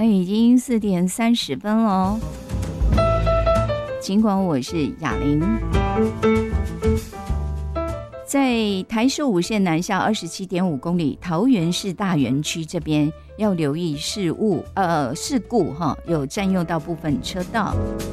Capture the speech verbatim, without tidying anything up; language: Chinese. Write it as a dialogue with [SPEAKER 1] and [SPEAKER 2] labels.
[SPEAKER 1] 那已经四点三十分了，尽管我是雅玲。在台十五线南下二十七点五公里，桃园市大园区这边要留意事物呃事故哈，有占用到部分车道。